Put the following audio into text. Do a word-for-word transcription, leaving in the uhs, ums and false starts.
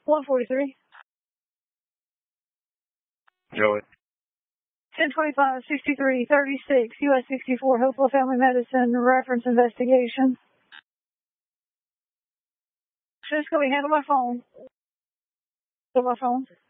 one forty-three. Joey. ten twenty-five, sixty-three, thirty-six, U S sixty-four, Hopewell Family Medicine, reference investigation. Just go handle my phone. On my phone.